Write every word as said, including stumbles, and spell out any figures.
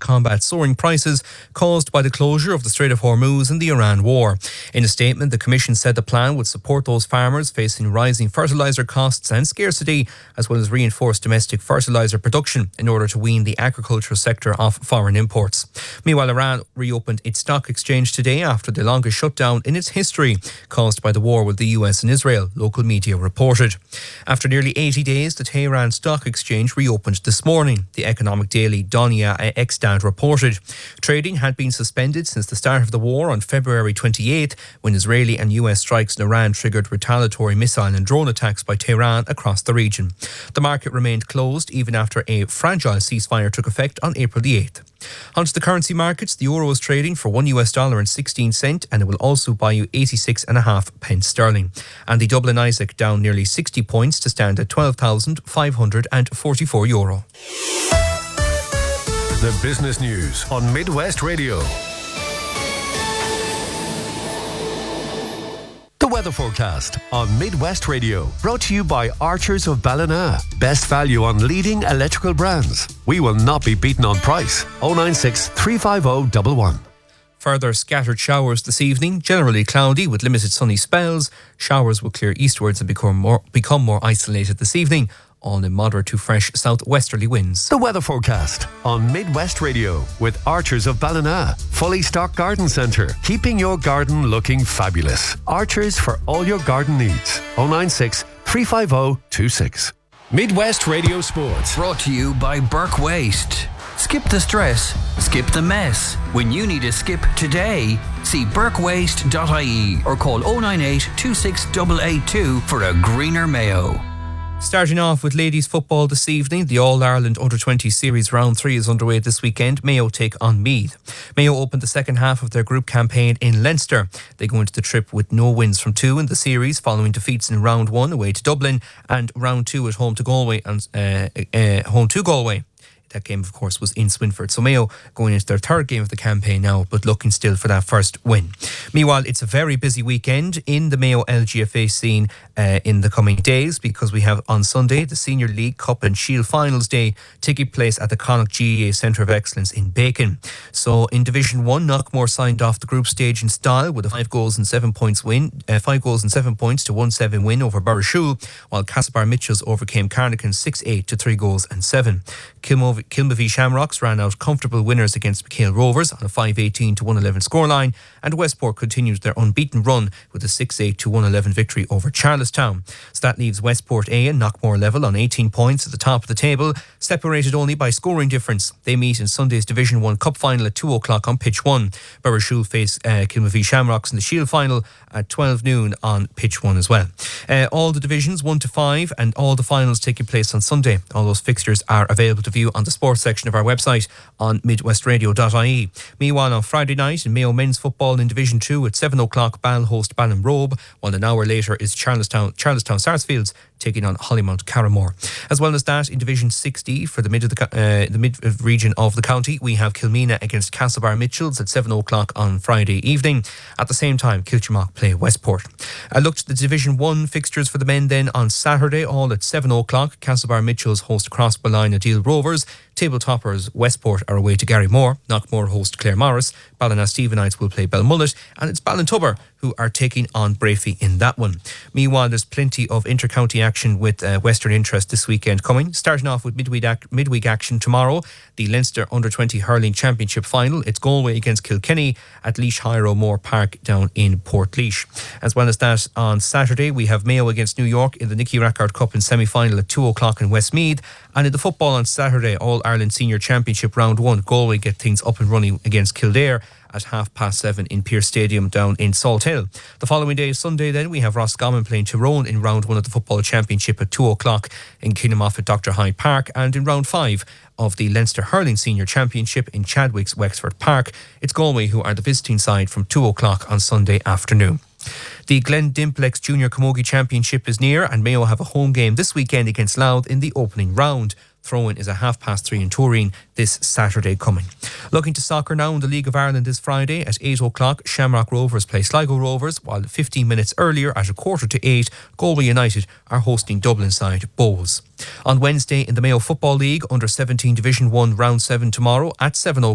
combat soaring prices caused by the closure of the Strait of Hormuz and the Iran war. In a statement, the Commission said the plan would support those farmers facing rising fertiliser costs and scarcity, as well as reinforce domestic fertiliser production in order to wean the agricultural sector off foreign imports. Meanwhile, Iran reopened its stock exchange today after the longest shutdown in its history, caused by the war with the U S and Israel, local media reported. After nearly eighty days, the Tehran Stock Exchange reopened this morning, the economic daily Donia Extant reported. Trading had been suspended since the start of the war on February twenty-eighth, when Israeli and U S strikes in Iran triggered retaliatory missile and drone attacks by Tehran across the region. The market remained closed even after a fragile ceasefire took effect on April the eighth. Onto the currency markets, the euro is trading for one U S dollar and sixteen cent, and it will also buy you eighty-six and a half pence sterling. And the Dublin Isaac down nearly sixty points to stand at twelve thousand five hundred forty-four euro. The business news on Midwest Radio. The weather forecast on Midwest Radio, brought to you by Archers of Ballina. Best value on leading electrical brands. We will not be beaten on price. oh nine six, three five oh, one one. Further scattered showers this evening, generally cloudy with limited sunny spells. Showers will clear eastwards and become more, become more isolated this evening, all in moderate to fresh southwesterly winds. The weather forecast on Midwest Radio with Archers of Ballina. Fully stocked garden centre, keeping your garden looking fabulous. Archers for all your garden needs. oh nine six, three five oh, two six. Midwest Radio Sports. Brought to you by Burke Waste. Skip the stress, skip the mess. When you need a skip today, see burke waste dot I E or call oh nine eight, two six eight eight two for a greener Mayo. Starting off with ladies football this evening, the All-Ireland Under twenty Series Round three is underway this weekend. Mayo take on Meath. Mayo opened the second half of their group campaign in Leinster. They go into the trip with no wins from two in the series, following defeats in Round one away to Dublin and Round two at home to Galway and uh, uh, home to Galway. That game, of course, was in Swinford. So Mayo going into their third game of the campaign now, but looking still for that first win. Meanwhile, it's a very busy weekend in the Mayo L G F A scene uh, in the coming days, because we have on Sunday the Senior League Cup and Shield Finals Day taking place at the Connacht G A A Centre of Excellence in Bacon. So in Division one, Knockmore signed off the group stage in style with a five goals and seven points win, uh, five goals and seven points to one seven win over Burrishoole, while Castlebar Mitchells overcame Carnican six eight to three goals and seven. Kilmov- Kilmavie Shamrocks ran out comfortable winners against McHale Rovers on a five eighteen to one eleven scoreline, and Westport continued their unbeaten run with a six eight to one eleven victory over Charlestown. So that leaves Westport A and Knockmore level on eighteen points at the top of the table, separated only by scoring difference. They meet in Sunday's Division one Cup final at two o'clock on pitch one. Burrishoole face uh, Kilmavie Shamrocks in the Shield final at twelve noon on pitch one as well. Uh, all the divisions one to five and all the finals taking place on Sunday. All those fixtures are available to view on the sports section of our website on midwest radio dot I E. Meanwhile, on Friday night in Mayo men's football in Division two at seven o'clock, Ball host Ballinrobe, while an hour later is Charlestown Charlestown Sarsfields taking on Hollymount Carramore. As well as that, in Division sixty for the mid of the uh, the mid region of the county, we have Kilmena against Castlebar Mitchells at seven o'clock on Friday evening. At the same time, Kilchmark play Westport. I looked at the Division one fixtures for the men then on Saturday, all at seven o'clock. Castlebar Mitchells host Crossballine Deal Rovers. Table toppers Westport are away to Garrymore. Knockmore host Clare Morris. Ballina-Stephenites will play Belmullet, and it's Ballintubber who are taking on Brafey in that one. Meanwhile, there's plenty of inter-county action with uh, Western interest this weekend coming. Starting off with midweek, ac- midweek action tomorrow, the Leinster Under twenty Hurling Championship Final. It's Galway against Kilkenny at Laois Hire O'More Park down in Portlaoise. As well as that, on Saturday, we have Mayo against New York in the Nicky Rackard Cup in semi-final at two o'clock in Westmeath. And in the football on Saturday, All-Ireland Senior Championship Round one, Galway get things up and running against Kildare at half past seven in Pearse Stadium down in Salt Hill. The following day, Sunday, then, we have Roscommon playing Tyrone in round one of the Football Championship at two o'clock in Kinnamoff at Doctor Hyde Park, and in round five of the Leinster Hurling Senior Championship in Chadwick's Wexford Park, it's Galway who are the visiting side from two o'clock on Sunday afternoon. The Glen Dimplex Junior Camogie Championship is near, and Mayo have a home game this weekend against Louth in the opening round. Throw-in is a half past three in Turin this Saturday coming. Looking to soccer now in the League of Ireland this Friday at eight o'clock, Shamrock Rovers play Sligo Rovers, while fifteen minutes earlier at a quarter to eight, Galway United are hosting Dublin side Bohs. On Wednesday in the Mayo Football League Under seventeen Division one Round seven tomorrow at seven o'clock,